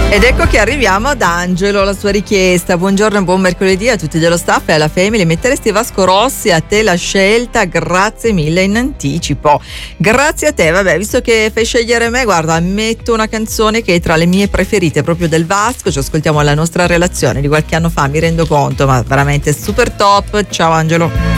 Ed ecco che arriviamo ad Angelo, la sua richiesta. Buongiorno e buon mercoledì a tutti dello staff e alla family. Metteresti Vasco Rossi, a te la scelta, grazie mille in anticipo. Grazie a te, vabbè, visto che fai scegliere me, guarda, metto una canzone che è tra le mie preferite proprio del Vasco. Ci ascoltiamo la nostra relazione di qualche anno fa, mi rendo conto, ma veramente super top. Ciao Angelo.